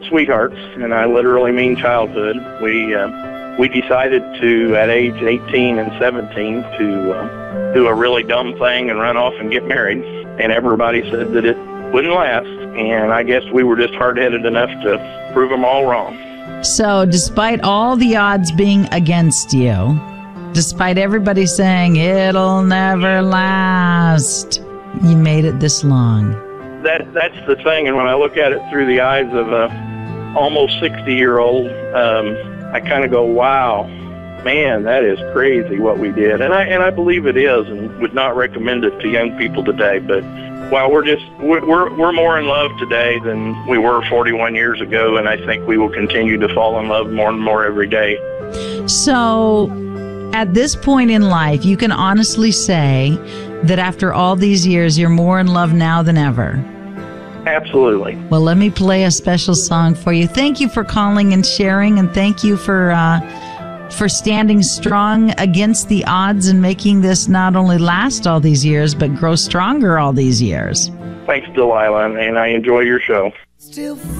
sweethearts, and I literally mean childhood. We decided to, at age 18 and 17, to do a really dumb thing and run off and get married. And everybody said that it wouldn't last, and I guess we were just hard-headed enough to prove them all wrong. So despite all the odds being against you, despite everybody saying it'll never last, you made it this long. That's the thing, and when I look at it through the eyes of a almost 60-year-old, I kind of go, wow, man, that is crazy what we did. And I believe it is, and would not recommend it to young people today. But while we're more in love today than we were 41 years ago, and I think we will continue to fall in love more and more every day. So at this point in life, you can honestly say that after all these years, you're more in love now than ever. Absolutely. Well, let me play a special song for you. Thank you for calling and sharing, and thank you for standing strong against the odds and making this not only last all these years, but grow stronger all these years. Thanks, Delilah, and I enjoy your show.